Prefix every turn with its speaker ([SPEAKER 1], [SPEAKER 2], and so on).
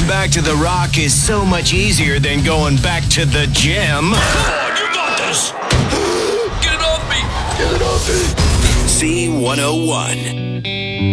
[SPEAKER 1] back to the Rock is so much easier than going back to the gym.
[SPEAKER 2] Come on, you got this. Get it off me.
[SPEAKER 1] C101.